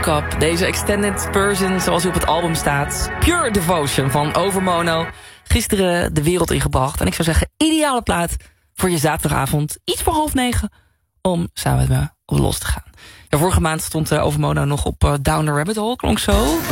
Lock Up. Deze extended version, zoals hij op het album staat. Pure Devotion van Overmono. Gisteren de wereld ingebracht. En ik zou zeggen, ideale plaat voor je zaterdagavond. Iets voor 8:30 om samen met me op los te gaan. Ja, vorige maand stond Overmono nog op Down the Rabbit Hole. Klonk zo.